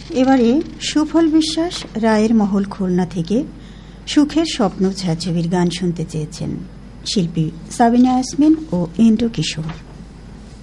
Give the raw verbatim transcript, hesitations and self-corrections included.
এবারে সুফল বিশ্বাস রায়ের মহল খুলনা থেকে সুখের স্বপ্ন ছায়াছবির গান শুনতে চেয়েছেন শিল্পী সাবিনা ইয়াসমিন ও ইন্দ্র কিশোর।